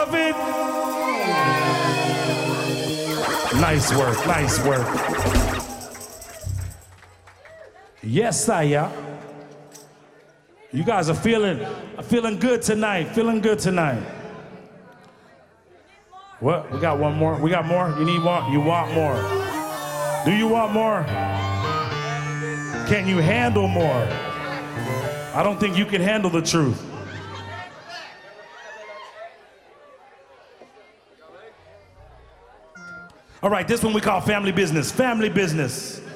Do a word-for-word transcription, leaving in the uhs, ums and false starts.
of it? Nice work, nice work. Yes, sire. You guys are feeling, feeling good tonight, feeling good tonight. What? We got one more? We got more? You need more? You want more? Do you want more? Can you handle more? I don't think you can handle the truth. All right, this one we call family business. Family business.